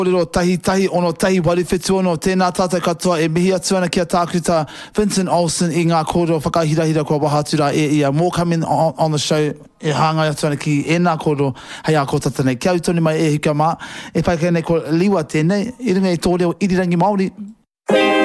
Kōrero tahi ono tahi wari whetu ono tēnā tātou katoa e mihi atu ana kia tākuta Vincent Olsen I ngā kōrero whakahirahira kua wahatura e ia. More coming on the show e hāngai atu ana ki e nā kōrero hei a kōtata nei. Kia utoni mai e hika mā e pai kei nei ko liwa tēnei I runga I tō reo irirangi Māori.